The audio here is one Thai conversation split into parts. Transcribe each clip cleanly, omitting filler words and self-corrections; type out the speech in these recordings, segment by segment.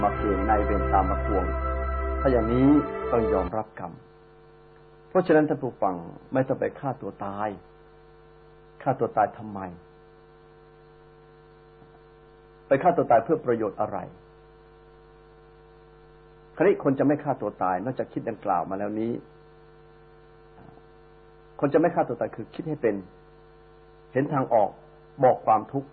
มาเกณฑ์นายเวรตามมาทวงถ้าอย่างนี้ต้องยอมรับกรรมเพราะฉะนั้นท่านผู้ฟังไม่ต้องไปฆ่าตัวตายฆ่าตัวตายทำไมไปฆ่าตัวตายเพื่อประโยชน์อะไรคราวนี้คนจะไม่ฆ่าตัวตายนอกจากคิดดังกล่าวมาแล้วนี้คนจะไม่ฆ่าตัวตายคือคิดให้เป็นเห็นทางออกบอกความทุกข์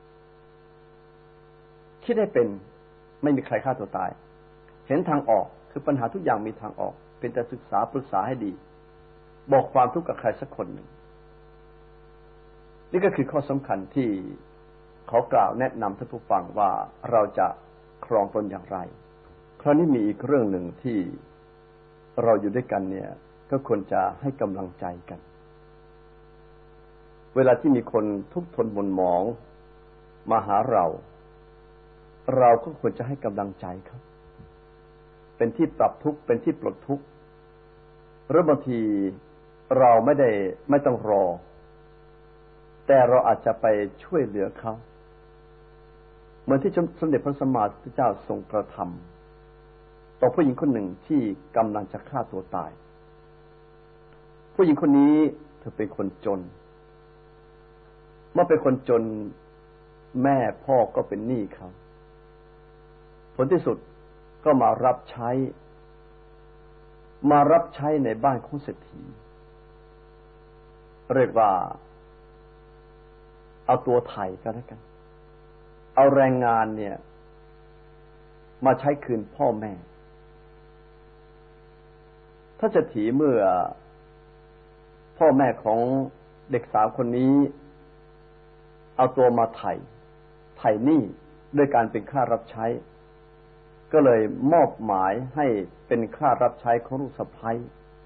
คิดให้เป็นไม่มีใครฆ่าตัวตายเห็นทางออกคือปัญหาทุกอย่างมีทางออกเป็นแต่ศึกษาปรึกษาให้ดีบอกความทุกข์กับใครสักคนหนึ่งนี่ก็คือข้อสำคัญที่ขอกล่าวแนะนำท่านผู้ฟังว่าเราจะครองตนอย่างไรคราวนี้มีอีกเรื่องหนึ่งที่เราอยู่ด้วยกันเนี่ยก็ควรจะให้กำลังใจกันเวลาที่มีคนทุกข์ทนหม่นหมองมาหาเราก็ควรจะให้กำลังใจครับเป็นที่ปรับทุกข์เป็นที่ปลดทุกข์หรือบางทีเราไม่ต้องรอแต่เราอาจจะไปช่วยเหลือเขาเหมือนที่สมเด็จพระสัมมาสัมพุทธเจ้าทรงกระทำต่อผู้หญิงคนหนึ่งที่กำลังจะฆ่าตัวตายผู้หญิงคนนี้เธอเป็นคนจนเมื่อเป็นคนจนแม่พ่อก็เป็นหนี้เขาผลที่สุดก็มารับใช้ในบ้านของเศรษฐีเรียกว่าเอาตัวไถ่กันแล้วกันเอาแรงงานเนี่ยมาใช้คืนพ่อแม่ถ้าเศรษฐีเมื่อพ่อแม่ของเด็กสาวคนนี้เอาตัวมาไถ่หนี้ด้วยการเป็นค่ารับใช้ก็เลยมอบหมายให้เป็นค่ารับใช้ของลูกสะใภ้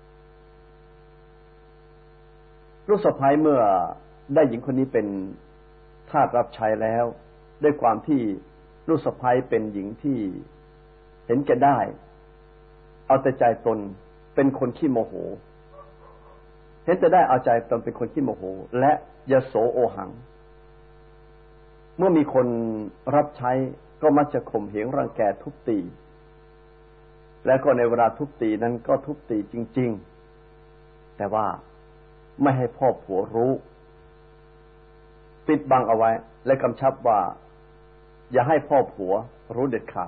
ลูกสะใภ้เมื่อได้หญิงคนนี้เป็นทาสรับใช้แล้วด้วยความที่ลูกสะใภ้เป็นหญิงที่เห็นแก่ได้เอาแต่ใจตนเป็นคนขี้โมโหเห็นแต่ได้เอาใจตนเป็นคนขี้โมโหและยโสโอหังเมื่อมีคนรับใช้ก็มักจะข่มเหงรังแกทุบตีและก็ในเวลาทุบตีนั้นก็ทุบตีจริงๆแต่ว่าไม่ให้พ่อผัวรู้ปิดบังเอาไว้และกำชับว่าอย่าให้พ่อผัวรู้เด็ดขาด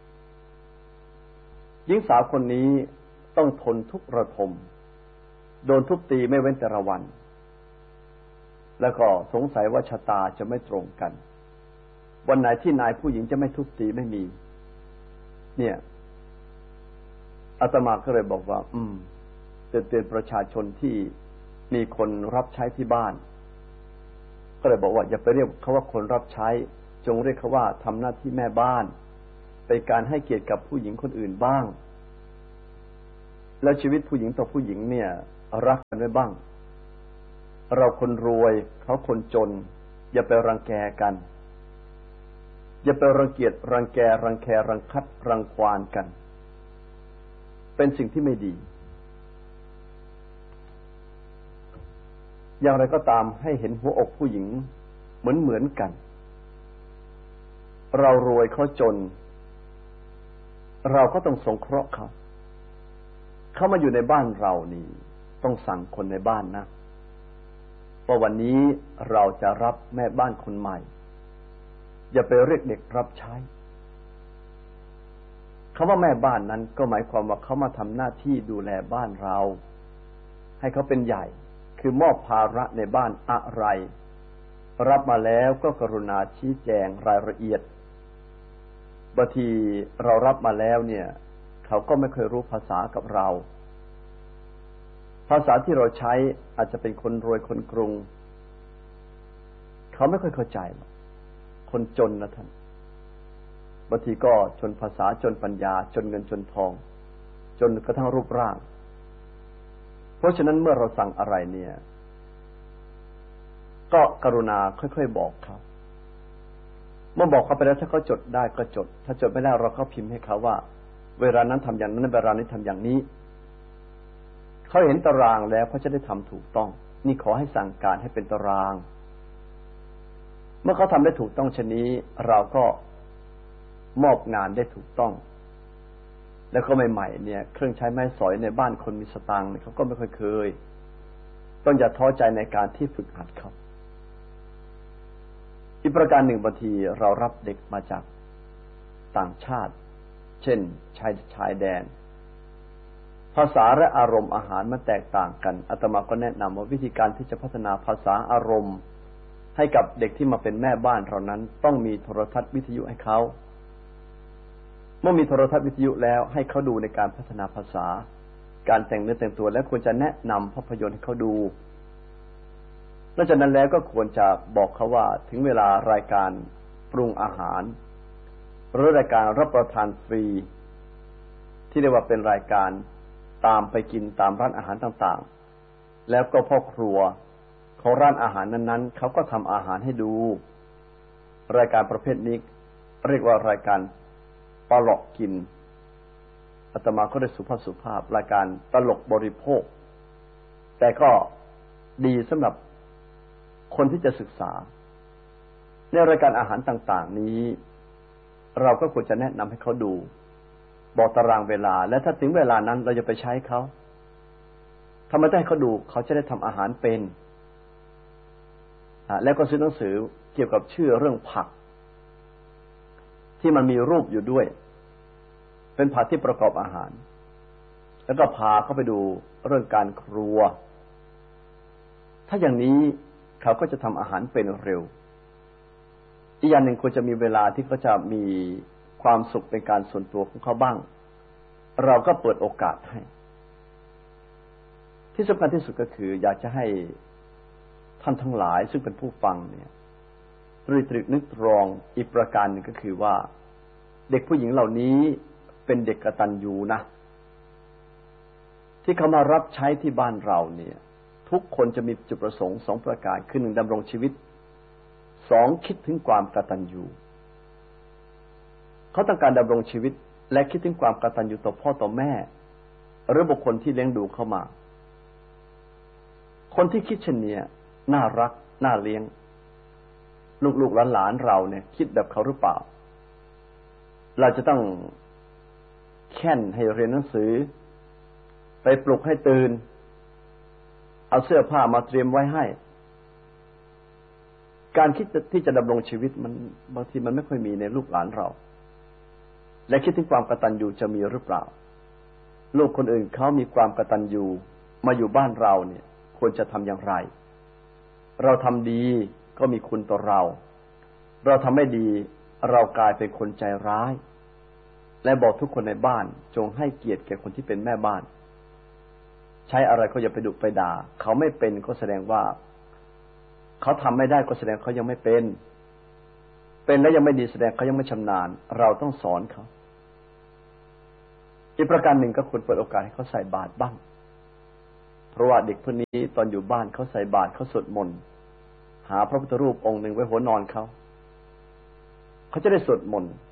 หญิงสาวคนนี้ต้องทนทุกข์ระทมโดนทุบตีไม่เว้นแต่ละวันแล้วก็สงสัยว่าชะตาจะไม่ตรงกันวันไหนที่นายผู้หญิงจะไม่ทุบตีไม่มีเนี่ยอาตมาก็เลยบอกว่าเตือนประชาชนที่มีคนรับใช้ที่บ้านก็เลยบอกว่าอย่าไปเรียกเขาว่าคนรับใช้จงเรียกเขาว่าทำหน้าที่แม่บ้านเป็นการให้เกียรติกับผู้หญิงคนอื่นบ้างแล้วชีวิตผู้หญิงต่อผู้หญิงเนี่ยรักกันไว้บ้างเราคนรวยเขาคนจนอย่าไปรังแกกันอย่าไปรังเกียจรังแกรังแครังคัดรังควานกันเป็นสิ่งที่ไม่ดีอย่างไรก็ตามให้เห็นหัวอกผู้หญิงเหมือนกันเรารวยเขาจนเราก็ต้องสงเคราะห์เขามาอยู่ในบ้านเรานี่ต้องสั่งคนในบ้านนะว่าวันนี้เราจะรับแม่บ้านคนใหม่อย่าไปเรียกเด็กรับใช้คำว่าแม่บ้านนั้นก็หมายความว่าเขามาทำหน้าที่ดูแลบ้านเราให้เขาเป็นใหญ่คือมอบภาระในบ้านอะไรรับมาแล้วก็กรุณาชี้แจงรายละเอียดบางทีเรารับมาแล้วเนี่ยเขาก็ไม่เคยรู้ภาษากับเราภาษาที่เราใช้อาจจะเป็นคนรวยคนกรุงเขาไม่ค่อยเข้าใจคนจนนะท่านบางทีก็จนภาษาจนปัญญาจนเงินจนทองจนกระทั่งรูปร่างเพราะฉะนั้นเมื่อเราสั่งอะไรเนี่ยก็กรุณาค่อยๆบอกเขาเมื่อบอกเขาไปแล้วถ้าเขาจดได้ก็จดถ้าจดไม่ได้เราก็พิมพ์ให้เขาว่าเวลานั้นทำอย่างนั้นเวลานี้ทำอย่างนี้เขาเห็นตารางแล้วเขาจะได้ทำถูกต้องนี่ขอให้สั่งการให้เป็นตารางเมื่อเขาทำได้ถูกต้องเช่นนี้เราก็มอบงานได้ถูกต้องแล้วก็ใหม่ๆเนี่ยเครื่องใช้ไม้สอยในบ้านคนมีสตางค์เนี่ยเขาก็ไม่ค่อยเคยต้องอย่าท้อใจในการที่ฝึกหัดเขาอีกประการหนึ่งบางทีเรารับเด็กมาจากต่างชาติเช่นชายแดนภาษาและอารมณ์อาหารมันแตกต่างกันอาตมาก็แนะนำว่าวิธีการที่จะพัฒนาภาษาอารมณ์ให้กับเด็กที่มาเป็นแม่บ้านเรานั้นต้องมีโทรทัศน์วิทยุให้เขาเมื่อมีโทรทัศน์วิทยุแล้วให้เขาดูในการพัฒนาภาษาการแต่งเนื้อแต่งตัวและควรจะแนะนำภาพยนตร์ให้เขาดูนอกจากนั้นแล้วก็ควรจะบอกเขาว่าถึงเวลารายการปรุงอาหารหรือรายการรับประทานฟรีที่เรียกว่าเป็นรายการตามไปกินตามร้านอาหารต่างๆแล้วก็พ่อครัวของร้านอาหารนั้นๆเขาก็ทำอาหารให้ดูรายการประเภทนี้เรียกว่ารายการตลกกินอาตมาก็ได้สุภาพรายการตลกบริโภคแต่ก็ดีสำหรับคนที่จะศึกษาในรายการอาหารต่างๆนี้เราก็ควรจะแนะนำให้เขาดูบอกตารางเวลาและถ้าถึงเวลานั้นเราจะไปใช้เขาทำไมต้องให้เขาดูเขาจะได้ทำอาหารเป็นแล้วก็ซื้อหนังสือเกี่ยวกับชื่อเรื่องผักที่มันมีรูปอยู่ด้วยเป็นผักที่ประกอบอาหารแล้วก็พาเขาไปดูเรื่องการครัวถ้าอย่างนี้เขาก็จะทำอาหารเป็นเร็วอีกอย่างหนึ่งควรจะมีเวลาที่เขาจะมีความสุขในการส่วนตัวของเขาบ้างเราก็เปิดโอกาสให้ที่สำคัญที่สุดก็คืออยากจะให้ท่านทั้งหลายซึ่งเป็นผู้ฟังเนี่ยตรึกนึกตรองอีกประการหนึ่งก็คือว่าเด็กผู้หญิงเหล่านี้เป็นเด็กกตัญญูนะที่เขามารับใช้ที่บ้านเราเนี่ยทุกคนจะมีจุดประสงค์สองประการคือหนึ่งดำรงชีวิตสองคิดถึงความกตัญญูเขาต้องการดำรงชีวิตและคิดถึงความกตัญญูต่อพ่อต่อแม่หรือบุคคลที่เลี้ยงดูเขามาคนที่คิดเช่นนี้น่ารักน่าเลี้ยงลูกๆหลานๆเราเนี่ยคิดแบบเขาหรือเปล่าเราจะต้องแค่นให้เรียนหนังสือไปปลุกให้ตื่นเอาเสื้อผ้ามาเตรียมไว้ให้การคิดที่จะดำรงชีวิตมันบางทีมันไม่ค่อยมีในลูกหลานเราและคิดถึงความกตัญญูจะมีหรือเปล่าลูกคนอื่นเขามีความกตัญญูมาอยู่บ้านเราเนี่ยควรจะทำอย่างไรเราทำดีก็มีคุณต่อเราเราทำไม่ดีเรากลายเป็นคนใจร้ายและบอกทุกคนในบ้านจงให้เกียรติแก่คนที่เป็นแม่บ้านใช้อะไรก็อย่าไปดุไปด่าเขาไม่เป็นก็แสดงว่าเขาทำไม่ได้ก็แสดงเขายังไม่เป็นแล้วยังไม่ดีแสดงเขายังไม่ชำนาญเราต้องสอนเขาอีกประการหนึ่งก็ควรเปิดโอกาสให้เขาใส่บาตรบ้างเพราะว่าเด็กพวกนี้ตอนอยู่บ้านเขาใส่บาตรเขาสวดมนต์หาพระพุทธรูปองค์หนึ่งไว้หัวนอนเขาจะได้สวดมนต์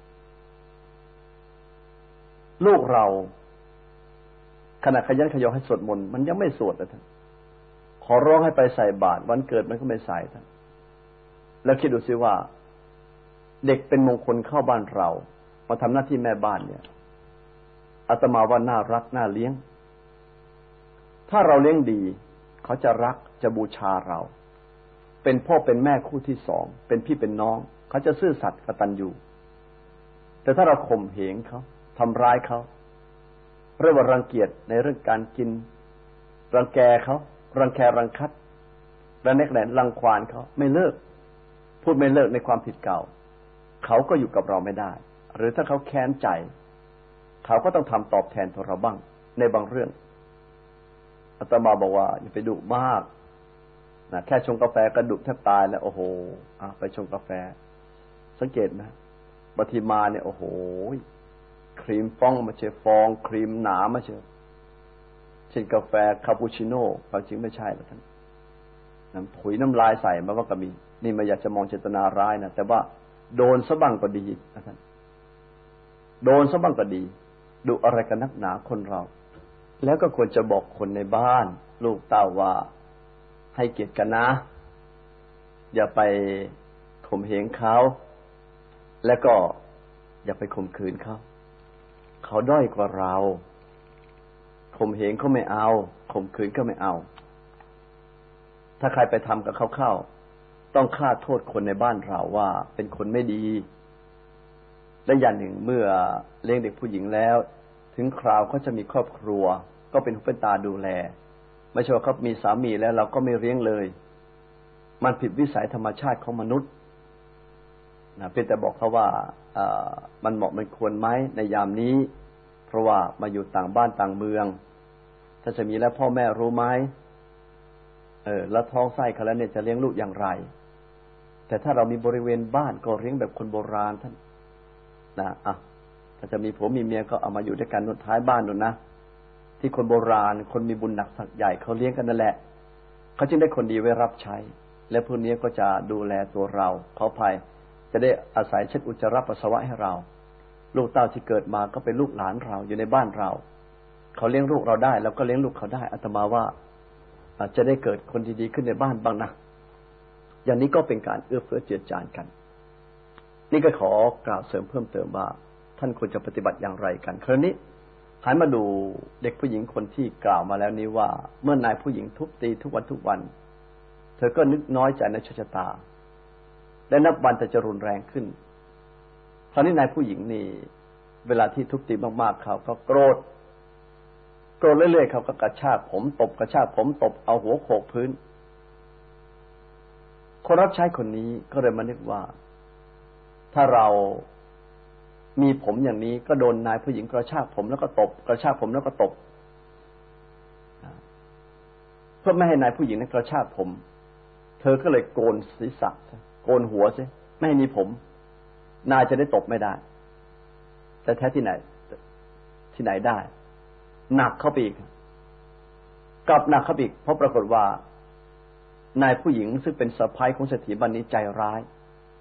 ลูกเราขณะขยันขยอให้สวดมนต์มันยังไม่สวดเลยท่านขอร้องให้ไปใส่บาตรวันเกิดมันก็ไม่ใส่ท่านแล้วคิดดูสิว่าเด็กเป็นมงคลเข้าบ้านเรามาทำหน้าที่แม่บ้านเนี่ยอาตมาว่าน่ารักน่าเลี้ยงถ้าเราเลี้ยงดีเขาจะรักจะบูชาเราเป็นพ่อเป็นแม่คู่ที่สองเป็นพี่เป็นน้องเขาจะซื่อสัตย์กตัญญูแต่ถ้าเราข่มเหงเขาทำร้ายเขาเรียกว่ารังเกียจในเรื่องการกินรังแกเขารังแครังคัดและแนกแหนรังควานเขาไม่เลิกพูดไม่เลิกในความผิดเก่าเขาก็อยู่กับเราไม่ได้หรือถ้าเขาแค้นใจเขาก็ต้องทำตอบแทนต่อเราบ้างในบางเรื่องอาตมาบอกว่าอย่าไปดุมากนะแค่ชงกาแฟก็ดุแทบตายแล้วโอ้โหไปชงกาแฟสังเกตนะบางทีมาเนี่ยโอ้โหครีมฟองมาเชฟองครีมหนามาเชฟเช่นกาแฟคาปูชิโน่ความจริงไม่ใช่หรอกท่านน้ำถุยน้ำลายใส่มาว่าก็มีนี่ไม่อยากจะมองเจตนาร้ายนะแต่ว่าโดนซะบ้างก็ดีนะท่านโดนซะบ้างก็ดีดุอะไรกันนักหนาคนเราแล้วก็ควรจะบอกคนในบ้านลูกเต้าว่าให้เกียรติกันนะอย่าไปข่มเหงเขาแล้วก็อย่าไปข่มขืนเขาด้อยกว่าเราข่มเหงเขาไม่เอาข่มขืนก็ไม่เอาถ้าใครไปทำกับเขาเข้าต้องฆ่าโทษคนในบ้านเราว่าเป็นคนไม่ดีและอย่างหนึ่งเมื่อเลี้ยงเด็กผู้หญิงแล้วถึงคราวเขาจะมีครอบครัวก็เป็นหูเป็นตาดูแลไม่ใช่ว่าเขามีสามีแล้วเราก็ไม่เลี้ยงเลยมันผิดวิสัยธรรมชาติของมนุษย์นะเพียงแต่บอกเขาว่ามันเหมาะมันควรไหมในยามนี้เพราะว่ามาอยู่ต่างบ้านต่างเมืองถ้าจะมีแล้วพ่อแม่รู้ไหมแล้วท้องไส้เขาแล้วเนี่ยจะเลี้ยงลูกอย่างไรแต่ถ้าเรามีบริเวณบ้านก็เลี้ยงแบบคนโบราณท่านนะถ้าจะมีผัวมีเมียก็เอามาอยู่ด้วยกันนู่นท้ายบ้านนู่นนะที่คนโบราณคนมีบุญหนักสักใหญ่เขาเลี้ยงกันนั่นแหละเขาจึงได้คนดีไว้รับใช้และพวกนี้ก็จะดูแลตัวเราเขาภัยจะได้อาศัยเช็ดอุจจาระปัสสาวะให้เราลูกเต้าที่เกิดมาก็เป็นลูกหลานเราอยู่ในบ้านเราเขาเลี้ยงลูกเราได้เราก็เลี้ยงลูกเขาได้อาตมาว่าจะได้เกิดคนดีๆขึ้นในบ้านบ้างนะอย่างนี้ก็เป็นการเอื้อเฟื้อเจือจานกันนี่ก็ขอกล่าวเสริมเพิ่มเติมว่าท่านควรจะปฏิบัติอย่างไรกันคราวนี้หันมาดูเด็กผู้หญิงคนที่กล่าวมาแล้วนี้ว่าเมื่อนายผู้หญิงทุบตีทุกวันเธอก็นึกน้อยใจในโชคชะตาและนับวันจะรุนแรงขึ้นคราวนี้นายผู้หญิงนี่เวลาที่ทุบตีมากๆเขาก็โกรธเรื่อยๆเขาก็กระชากผมตบเอาหัวโขกพื้นคนรับใช้คนนี้ก็เลยมานึกว่าถ้าเรามีผมอย่างนี้ก็โดนนายผู้หญิงกระชากผมแล้วก็ตบกระชากผมแล้วก็ตบเพื่อไม่ให้นายผู้หญิงนั้นกระชากผมเธอก็เลยโกนศีรษะโกนหัวซิไม่ให้มีผมนายจะได้ตบไม่ได้แต่แท้ที่ไหนได้หนักเข้าไปอีกกลับหนักเข้าไปอีกเพราะปรากฏว่านายผู้หญิงซึ่งเป็นสะใภ้ของเศรษฐีบ้านนี้ใจร้าย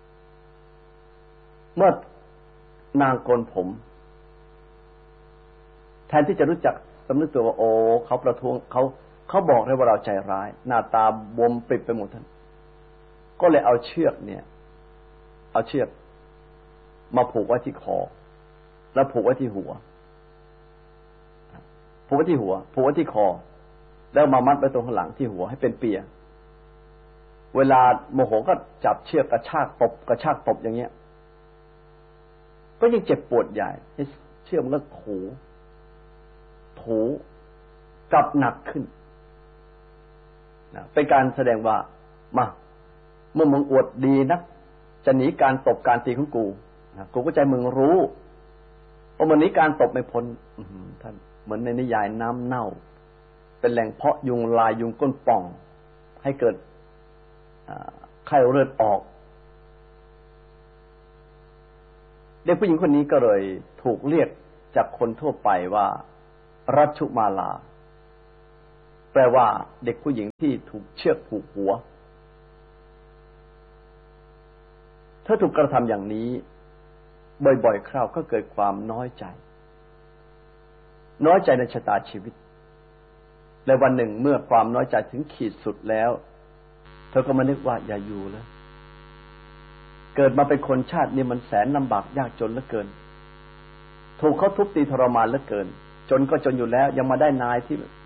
เมื่อนางโกนผมแทนที่จะรู้จักสำนึกตัวว่าโอ้เขาประท้วงเขาบอกเลยว่าเราใจร้ายหน้าตาบวมปริบไปหมดท่านก็เลยเอาเชือกมาผูกไว้ที่คอแล้วผูกไว้ที่หัวผูกไว้ที่คอแล้วมามัดไว้ตรงข้างหลังที่หัวให้เป็นเปียเวลาโมโหก็จับเชือกกระชากตบอย่างเงี้ยก็ยิ่งเจ็บปวดใหญ่เชือกมันก็ถูกลับหนักขึ้นเป็นการแสดงว่ามาเมื่อมึงอวดดีนักจะหนีการตบการตีของกูก็ใจมึงรู้ว่ามันหนีการตบไม่พ้นท่านเหมือนในนิยายน้ำเน่าเป็นแหล่งเพาะยุงลายยุงก้นป่องให้เกิดไข้เลือดออกเด็กผู้หญิงคนนี้ก็เลยถูกเรียกจากคนทั่วไปว่ารัชชุมาลาแปลว่าเด็กผู้หญิงที่ถูกเชือกผูกหัวถ้าถูกกระทำอย่างนี้บ่อยๆคราวก็เกิดความน้อยใจในชะตาชีวิตและวันหนึ่งเมื่อความน้อยใจถึงขีดสุดแล้วเธอก็มานึกว่าอย่าอยู่แล้วเกิดมาเป็นคนชาตินี้มันแสนลำบากยากจนเหลือเกินถูกเขาทุบตีทรมานเหลือเกินจนก็จนอยู่แล้วยังมาได้นายที่